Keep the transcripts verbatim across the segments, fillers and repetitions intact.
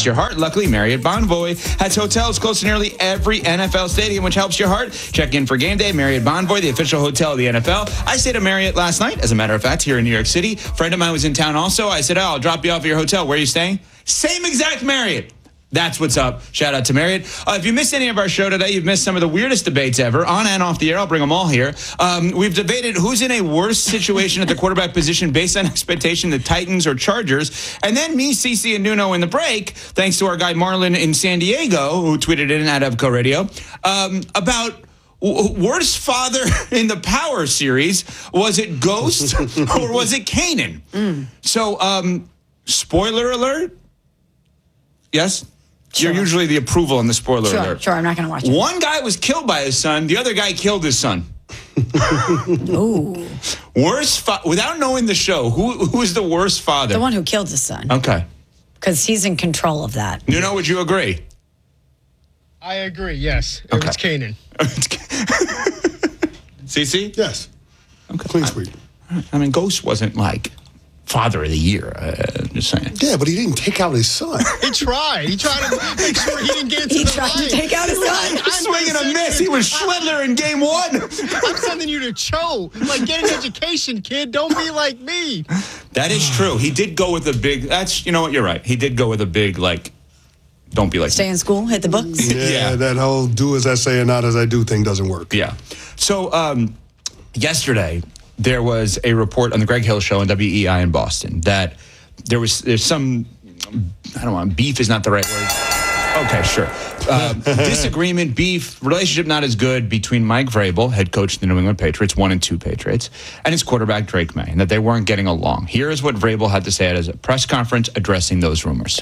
helps your heart. Luckily, Marriott Bonvoy has hotels close to nearly every N F L stadium, which helps your heart. Check in for game day. Marriott Bonvoy, the official hotel of the N F L. I stayed at Marriott last night, as a matter of fact, here in New York City. A friend of mine was in town also. I said, oh, I'll drop you off at your hotel. Where are you staying? Same exact Marriott. That's what's up. Shout out to Marriott. Uh, if you missed any of our show today, you've missed some of the weirdest debates ever, on and off the air. I'll bring them all here. Um, we've debated who's in a worse situation at the quarterback position based on expectation, the Titans or Chargers. And then me, Cece, and Nuno in the break, thanks to our guy Marlon in San Diego, who tweeted in at Evco Radio, um, about w- worst father in the Power series. Was it Ghost or was it Kanan? Mm. So, um, spoiler alert. Yes? Sure. You're usually the approval on the spoiler sure, alert. Sure, I'm not going to watch it. One guy was killed by his son. The other guy killed his son. Ooh. Worst fa- without knowing the show, who who is the worst father? The one who killed his son. Okay. Because he's in control of that. Nuno, would you agree? I agree, yes. Okay. It's Kanan. Cece? Yes. Okay. Clean sweep. I, I mean, Ghost wasn't like father of the year. Uh, I'm just saying. Yeah, but he didn't take out his son. He tried. He tried to make sure he didn't get into He the tried line. to take out his son. I'm Swinging a miss. He was Schledler in game one. I'm sending you to Cho. Like, get an education, kid. Don't be like me. That is true. He did go with a big, that's, you know what, you're right. He did go with a big, like, don't be like Stay me. in school, hit the books. Yeah, Yeah. that whole do as I say and not as I do thing doesn't work. Yeah. So um, yesterday, there was a report on the Greg Hill Show on W E I in Boston that there was there's some, I don't want, beef is not the right word. Okay, sure. Uh, disagreement, beef, relationship not as good between Mike Vrabel, head coach of the New England Patriots, one and two Patriots, and his quarterback Drake May, and that they weren't getting along. Here is what Vrabel had to say at his press conference addressing those rumors.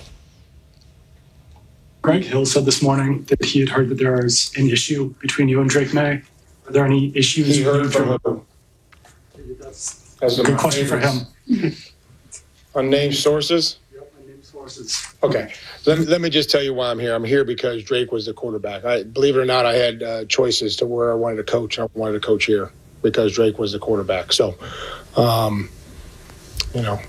Greg Hill said this morning that he had heard that there is an issue between you and Drake May. Are there any issues? He heard from who? That's That's a good question for him. Unnamed sources? Yep, unnamed sources. Okay. Let me, let me just tell you why I'm here. I'm here because Drake was the quarterback. I, believe it or not, I had uh, choices to where I wanted to coach. I wanted to coach here because Drake was the quarterback. So, um, you know,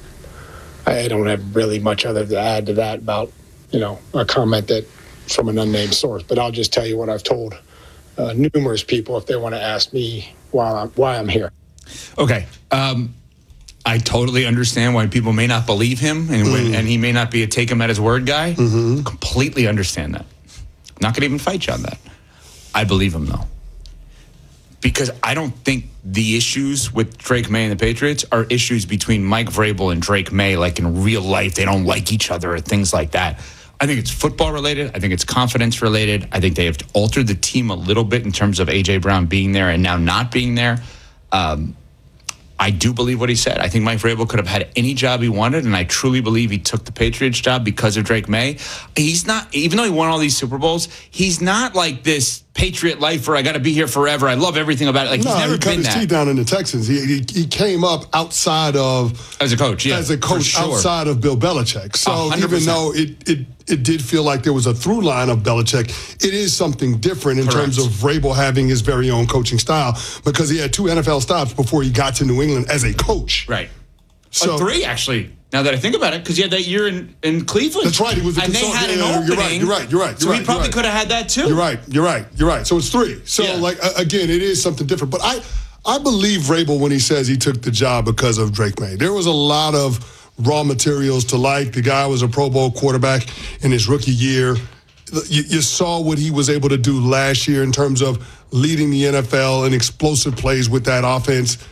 I don't have really much other to add to that about, you know, a comment that from an unnamed source. But I'll just tell you what I've told uh, numerous people if they want to ask me why I'm, why I'm here. Okay. Um, I totally understand why people may not believe him and, when, Mm. and he may not be a take him at his word guy. Mm-hmm. Completely understand that. I'm not going to even fight you on that. I believe him, though. Because I don't think the issues with Drake May and the Patriots are issues between Mike Vrabel and Drake May, like in real life, they don't like each other or things like that. I think it's football related. I think it's confidence related. I think they have altered the team a little bit in terms of A J Brown being there and now not being there. Um, I do believe what he said. I think Mike Vrabel could have had any job he wanted, and I truly believe he took the Patriots job because of Drake May. He's not, even though he won all these Super Bowls, he's not like this Patriot lifer. I got to be here forever. I love everything about it. Like, No, he's never he cut been his that teeth down in the Texans. He, he he came up outside of as a coach. Yeah, as a for coach sure. outside of Bill Belichick. So one hundred even percent. though it, it it did feel like there was a through line of Belichick, it is something different in Correct. terms of Vrabel having his very own coaching style because he had two N F L stops before he got to New England as a coach. Right. So oh, three, actually, now that I think about it, because he had that year in, in Cleveland. That's right. He was the and they consultant. had an Yeah, opening. you're right, you're right, you're right, you're so right, he probably you're right. could have had that, too. You're right. You're right. You're right. So it's three. So, Yeah. like, uh, again, it is something different. But I, I believe Vrabel when he says he took the job because of Drake May. There was a lot of raw materials to like. The guy was a Pro Bowl quarterback in his rookie year. You, you saw what he was able to do last year in terms of leading the N F L in explosive plays with that offense.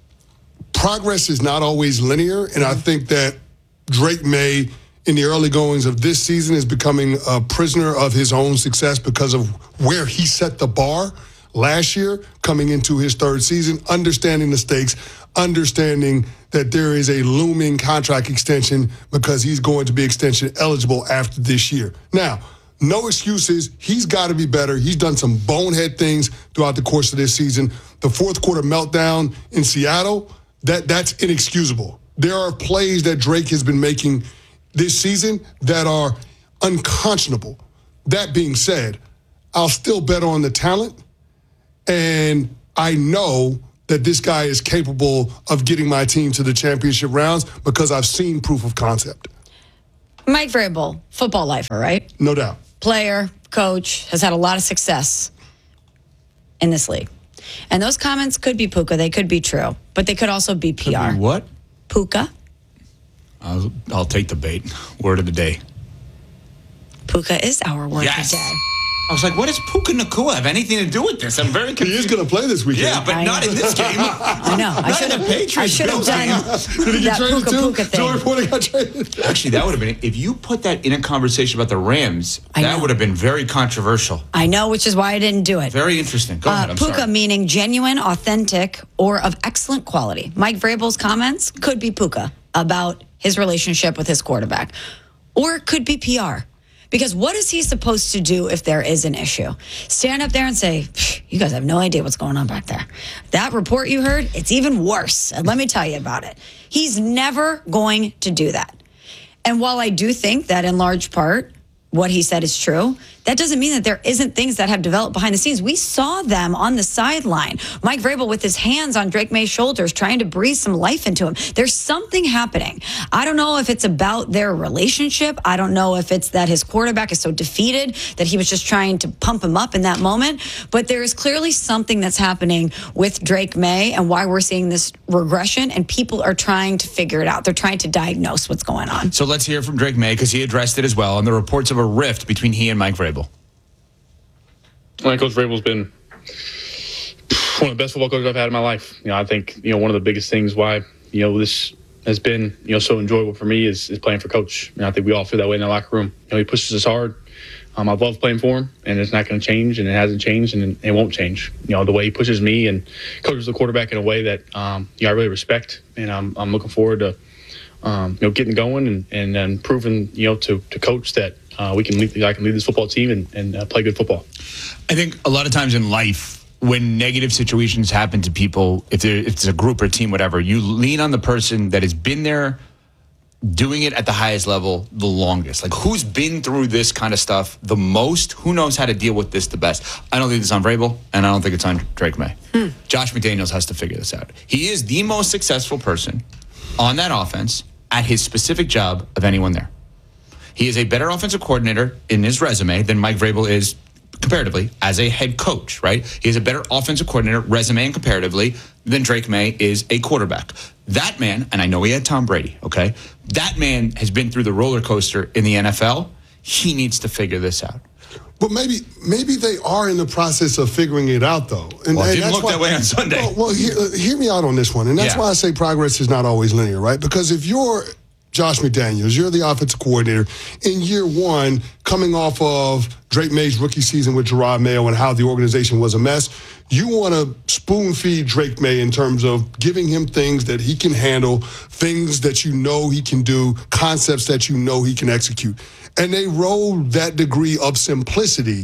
Progress is not always linear, and I think that Drake May, in the early goings of this season, is becoming a prisoner of his own success because of where he set the bar last year, coming into his third season, understanding the stakes, understanding that there is a looming contract extension because he's going to be extension eligible after this year. Now, no excuses. He's got to be better. He's done some bonehead things throughout the course of this season. The fourth quarter meltdown in Seattle, that that's inexcusable. There are plays that Drake has been making this season that are unconscionable. That being said, I'll still bet on the talent, and I know that this guy is capable of getting my team to the championship rounds because I've seen proof of concept. Mike Vrabel, football lifer, right? No doubt. Player, coach, has had a lot of success in this league. And those comments could be Puka. They could be true, but they could also be P R. What? Puka. I'll, I'll take the bait. Word of the day. Puka is our word Yes. of the day. I was like, what does Puka Nacua have anything to do with this? I'm very He is confused. going to play this weekend. Yeah, but I not know. in this game. I know. I Not should in have. the Patriots I should have Bills done game. Did he get that traded Puka too? Puka thing. Joey Porter got traded. Actually, that would have been, if you put that in a conversation about the Rams, I that know. would have been very controversial. I know, which is why I didn't do it. Very interesting. Go ahead. Uh, I'm Puka sorry. meaning genuine, authentic, or of excellent quality. Mike Vrabel's comments could be Puka about his relationship with his quarterback, or it could be P R. Because what is he supposed to do if there is an issue? Stand up there and say, you guys have no idea what's going on back there. That report you heard, it's even worse. And let me tell you about it. He's never going to do that. And while I do think that in large part, what he said is true, that doesn't mean that there isn't things that have developed behind the scenes. We saw them on the sideline. Mike Vrabel with his hands on Drake May's shoulders, trying to breathe some life into him. There's something happening. I don't know if it's about their relationship. I don't know if it's that his quarterback is so defeated that he was just trying to pump him up in that moment. But there is clearly something that's happening with Drake May and why we're seeing this regression, and people are trying to figure it out. They're trying to diagnose what's going on. So let's hear from Drake May, because he addressed it as well on the reports of a rift between he and Mike Vrabel. I think Coach Vrabel's been one of the best football coaches I've had in my life. You know, I think, you know, one of the biggest things why, you know, this has been, you know, so enjoyable for me is, is playing for Coach. And I think we all feel that way in the locker room. You know, he pushes us hard. Um, I love playing for him, and it's not going to change, and it hasn't changed, and it won't change. You know, the way he pushes me and coaches the quarterback in a way that, um, you know, I really respect, and I'm, I'm looking forward to, um, you know, getting going and, and, and proving, you know, to, to Coach that uh, we can lead, I can lead this football team and, and uh, play good football. I think a lot of times in life, when negative situations happen to people, if, there, if it's a group or team, whatever, you lean on the person that has been there doing it at the highest level the longest. Like, who's been through this kind of stuff the most? Who knows how to deal with this the best? I don't think it's on Vrabel, and I don't think it's on Drake May. Hmm. Josh McDaniels has to figure this out. He is the most successful person on that offense at his specific job of anyone there. He is a better offensive coordinator in his resume than Mike Vrabel is comparatively as a head coach, right? He is a better offensive coordinator resume and comparatively than Drake May is a quarterback. That man, and I know he had Tom Brady, okay? That man has been through the roller coaster in the N F L. He needs to figure this out. But maybe maybe they are in the process of figuring it out, though. And, Well, it and didn't that's look why- that way on Sunday. Well, well hear, uh, hear me out on this one. And that's Yeah. why I say progress is not always linear, right? Because if you're Josh McDaniels, you're the offensive coordinator in year one, coming off of Drake May's rookie season with Gerard Mayo and how the organization was a mess, you want to spoon feed Drake May in terms of giving him things that he can handle, things that you know he can do, concepts that you know he can execute. And they roll that degree of simplicity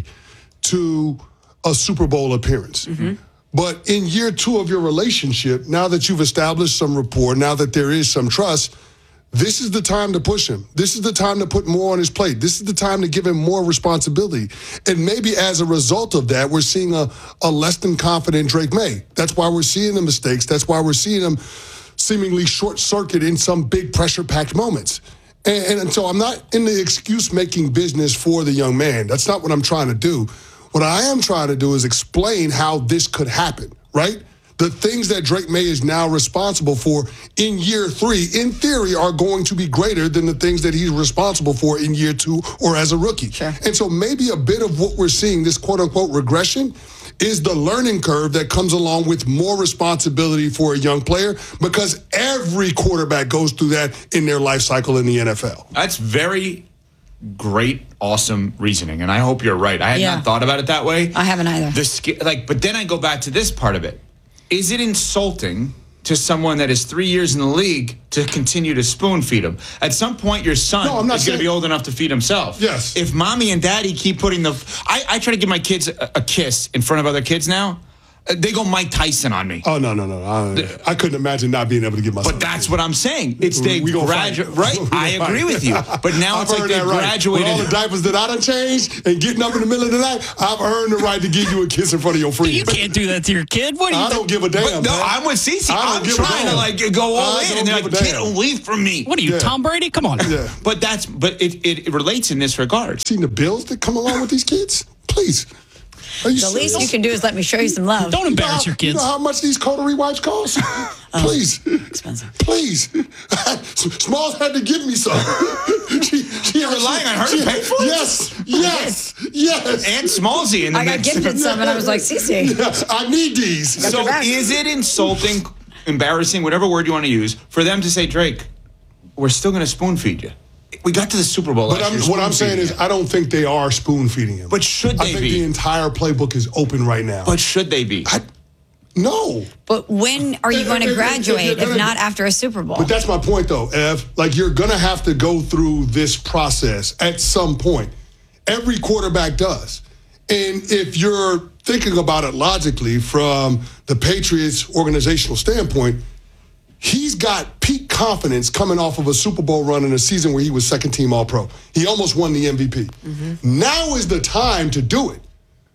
to a Super Bowl appearance. Mm-hmm. But in year two of your relationship, now that you've established some rapport, now that there is some trust, this is the time to push him. This is the time to put more on his plate. This is the time to give him more responsibility. And maybe as a result of that, we're seeing a, a less than confident Drake May. That's why we're seeing the mistakes. That's why we're seeing him seemingly short-circuit in some big pressure-packed moments. And, and so I'm not in the excuse-making business for the young man. That's not what I'm trying to do. What I am trying to do is explain how this could happen, right? The things that Drake May is now responsible for in year three, in theory, are going to be greater than the things that he's responsible for in year two or as a rookie. Sure. And so maybe a bit of what we're seeing, this quote-unquote regression, is the learning curve that comes along with more responsibility for a young player, because every quarterback goes through that in their life cycle in the N F L. That's very great, awesome reasoning, and I hope you're right. I had Yeah. not thought about it that way. I haven't either. The sk- like, but then I go back to this part of it. Is it insulting to someone that is three years in the league to continue to spoon feed him? At some point, your son No, I'm not is going to saying- be old enough to feed himself. Yes. If mommy and daddy keep putting the, I, I try to give my kids a, a kiss in front of other kids now. Uh, They go Mike Tyson on me. Oh, no, no, no. I, I couldn't imagine not being able to get my son. But that's what I'm saying. It's they We gonna graduate, fight. right? We I gonna agree fight. with you. But now I've it's like earned they that right. graduated. With all the diapers that I done changed and getting up in the middle of the night, I've earned the right to give you a kiss in front of your friends. You can't do that to your kid. What do you I don't give a damn. But no, man. I'm with Cece. I don't I'm give a trying to damn. like go all I in, don't and they're give like, a "Get damn." away from me." What are you, Yeah. Tom Brady? Come on. Yeah. But that's but it, it, it relates in this regard. Seen the bills that come along with these kids? Please. Are you The least serious? you can do is let me show you some love. Don't You know embarrass how- your kids. You know how much these coterie wipes cost? Please. Expensive. Please. Smalls had to give me some. she, she You're relying on her to she- pay for it? Yes. Yes. Yes. And Smallsy in the I got mix. gifted some, and I was like, Cece. Yeah, I need these. So your back. is it insulting, embarrassing, whatever word you want to use, for them to say, Drake, we're still going to spoon feed you? We got to the Super Bowl But last I'm, year, what I'm saying spoon-feeding is, you. I don't think they are spoon feeding him. But should I they think be? the entire playbook is open right now. But should they be? I, no. But when are you going to graduate if not after a Super Bowl? But that's my point, though, Ev. Like, you're going to have to go through this process at some point. Every quarterback does. And if you're thinking about it logically from the Patriots' organizational standpoint, he's got peak confidence coming off of a Super Bowl run in a season where he was second team All-Pro. He almost won the M V P. Mm-hmm. Now is the time to do it.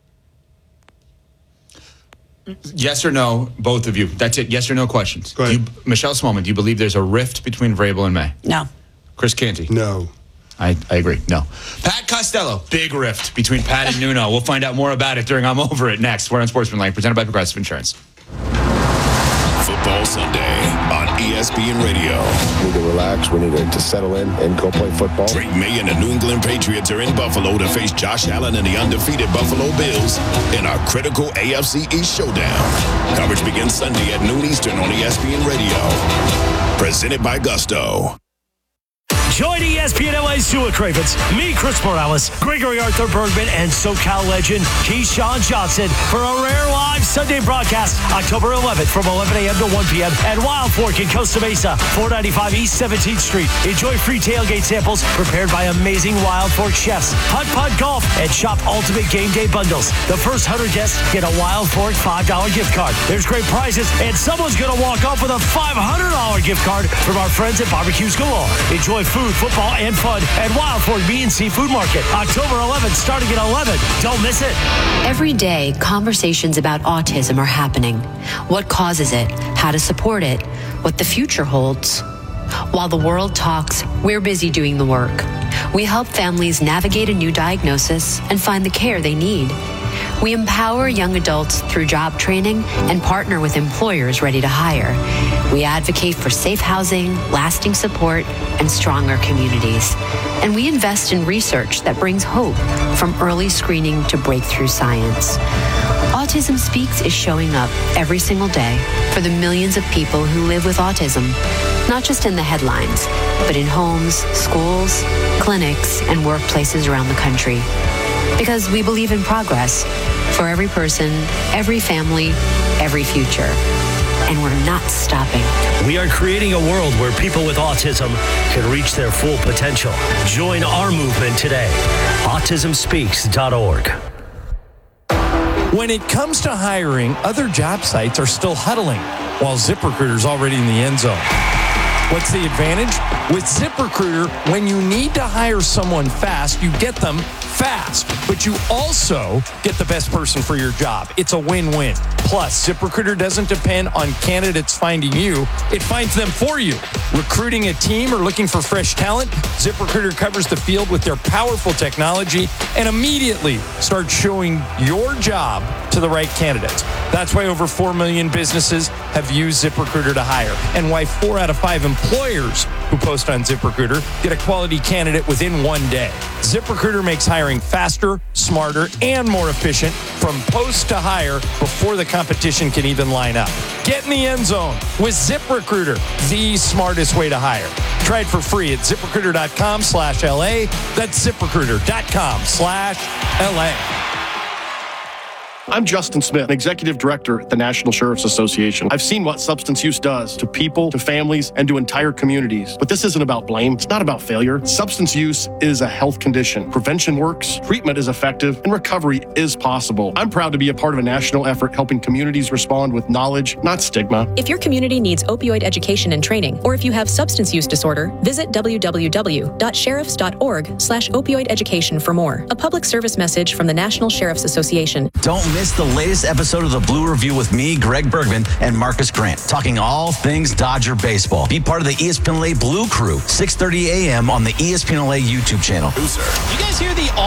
Yes or no, both of you. That's it. Yes or no questions. Go ahead. Do you, Michelle Smallman, do you believe there's a rift between Vrabel and May? no. Chris Canty? No. I, I agree. No. Pat Costello, big rift between Pat and Nuno. We'll find out more about it during I'm Over It next. We're on Sportsmanlike, presented by Progressive Insurance. Football Sunday on E S P N Radio. We need to relax. We need to, to settle in and go play football. Drake May and the New England Patriots are in Buffalo to face Josh Allen and the undefeated Buffalo Bills in our critical A F C East showdown. Coverage begins Sunday at noon Eastern on E S P N Radio. Presented by Gusto. Join E S P N L A's Sua Cravens, me, Chris Morales, Gregory Arthur Bergman, and SoCal legend Keyshawn Johnson for a rare live Sunday broadcast October eleventh from eleven a.m. to one p.m. at Wild Fork in Costa Mesa, four ninety-five East seventeenth Street. Enjoy free tailgate samples prepared by amazing Wild Fork chefs, Putt Putt Golf, and shop Ultimate Game Day bundles. The first one hundred guests get a Wild Fork five dollar gift card. There's great prizes, and someone's going to walk off with a five hundred dollar gift card from our friends at Barbecues Galore. Enjoy food, football, and fun at Wild Fork Bee and Seafood Market, October eleventh, starting at eleven. Don't miss it. Every day, conversations about autism are happening. What causes it, how to support it, what the future holds. While the world talks, we're busy doing the work. We help families navigate a new diagnosis and find the care they need. We empower young adults through job training and partner with employers ready to hire. We advocate for safe housing, lasting support, and stronger communities. And we invest in research that brings hope from early screening to breakthrough science. Autism Speaks is showing up every single day for the millions of people who live with autism, not just in the headlines, but in homes, schools, clinics, and workplaces around the country. Because we believe in progress for every person, every family, every future. And we're not stopping. We are creating a world where people with autism can reach their full potential. Join our movement today. autism speaks dot org. When it comes to hiring, other job sites are still huddling, while ZipRecruiter's already in the end zone. What's the advantage? With ZipRecruiter, when you need to hire someone fast, you get them fast, but you also get the best person for your job. It's a win-win. Plus, ZipRecruiter doesn't depend on candidates finding you. It finds them for you. Recruiting a team or looking for fresh talent, ZipRecruiter covers the field with their powerful technology and immediately starts showing your job to the right candidates. That's why over four million businesses have used ZipRecruiter to hire, and why four out of five employers who post on ZipRecruiter get a quality candidate within one day. ZipRecruiter makes hiring faster, smarter, and more efficient from post to hire before the competition can even line up. Get in the end zone with ZipRecruiter, the smartest way to hire. Try it for free at ZipRecruiter.com slash LA. That's ZipRecruiter.com slash LA. I'm Justin Smith, Executive Director at the National Sheriff's Association. I've seen what substance use does to people, to families, and to entire communities. But this isn't about blame. It's not about failure. Substance use is a health condition. Prevention works, treatment is effective, and recovery is possible. I'm proud to be a part of a national effort helping communities respond with knowledge, not stigma. If your community needs opioid education and training, or if you have substance use disorder, visit w w w dot sheriffs dot org slash opioid education for more. A public service message from the National Sheriff's Association. Don't miss the latest episode of the Blue Review with me, Greg Bergman, and Marcus Grant, talking all things Dodger baseball. Be part of the E S P N L A Blue Crew, six thirty a.m. on the E S P N L A YouTube channel. You guys hear the